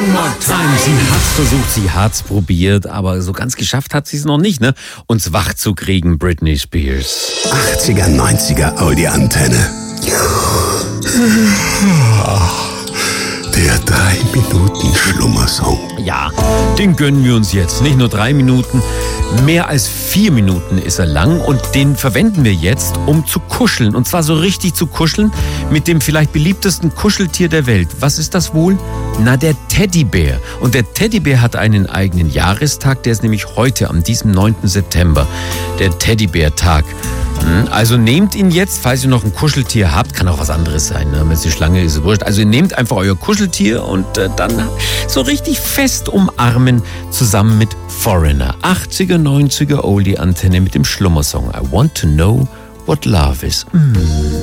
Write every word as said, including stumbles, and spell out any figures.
one more time. Sie hat's versucht, sie hat's probiert, aber so ganz geschafft hat sie es noch nicht, ne? Uns wach zu kriegen, Britney Spears. achtziger, neunziger Audi-Antenne. Der drei Minuten Schlummersong. Ja, den gönnen wir uns jetzt. Nicht nur drei Minuten, mehr als vier Minuten ist er lang und den verwenden wir jetzt, um zu kuscheln. Und zwar so richtig zu kuscheln mit dem vielleicht beliebtesten Kuscheltier der Welt. Was ist das wohl? Na, der Teddybär. Und der Teddybär hat einen eigenen Jahrestag, der ist nämlich heute, am diesem neunten September. Der Teddybär-Tag. Also nehmt ihn jetzt, falls ihr noch ein Kuscheltier habt, kann auch was anderes sein, ne? Wenn es die Schlange ist, wurscht. Also ihr nehmt einfach euer Kuscheltier und äh, dann so richtig fest umarmen, zusammen mit Foreigner. achtziger, neunziger Oldie-Antenne mit dem Schlummersong I Want to Know What Love Is. Mm.